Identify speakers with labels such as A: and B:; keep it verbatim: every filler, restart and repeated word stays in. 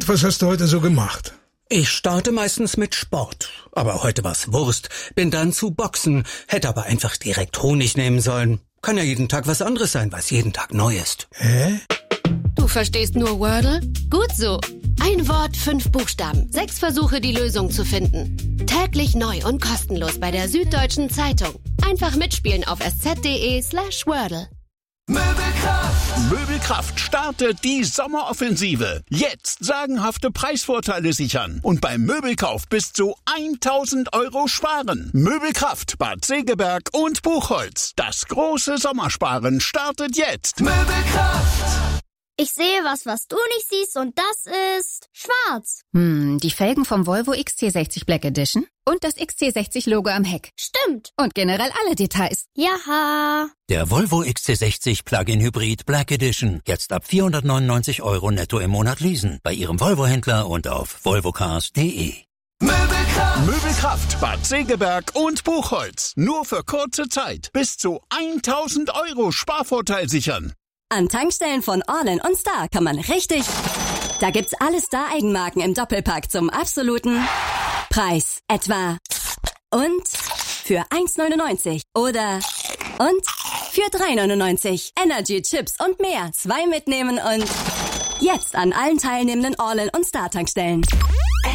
A: Und was hast du heute so gemacht?
B: Ich starte meistens mit Sport. Aber heute war's Wurst. Bin dann zu Boxen. Hätte aber einfach direkt Honig nehmen sollen. Kann ja jeden Tag was anderes sein, was jeden Tag neu ist.
A: Hä?
C: Du verstehst nur Wordle? Gut so. Ein Wort, fünf Buchstaben. Sechs Versuche, die Lösung zu finden. Täglich neu und kostenlos bei der Süddeutschen Zeitung. Einfach mitspielen auf sz.de slash Wordle.
D: Möbelkraft. Möbelkraft startet die Sommeroffensive. Jetzt sagenhafte Preisvorteile sichern und beim Möbelkauf bis zu tausend Euro sparen. Möbelkraft, Bad Segeberg und Buchholz. Das große Sommersparen startet jetzt. Möbelkraft.
E: Ich sehe was, was du nicht siehst, und das ist schwarz.
F: Hm, die Felgen vom Volvo X C sechzig Black Edition und das X C sechzig Logo am Heck.
E: Stimmt.
F: Und generell alle Details.
E: Jaha.
G: Der Volvo X C sechzig Plug-in Hybrid Black Edition. Jetzt ab vierhundertneunundneunzig Euro netto im Monat leasen. Bei Ihrem Volvo-Händler und auf volvocars punkt de.
D: Möbelkraft. Möbelkraft, Bad Segeberg und Buchholz. Nur für kurze Zeit. Bis zu tausend Euro Sparvorteil sichern.
H: An Tankstellen von Orlen und Star kann man richtig... Da gibt's alle Star-Eigenmarken im Doppelpack zum absoluten Preis. Etwa und für eins neunundneunzig oder und für drei neunundneunzig. Energy, Chips und mehr. Zwei mitnehmen und jetzt an allen teilnehmenden Orlen und Star Tankstellen.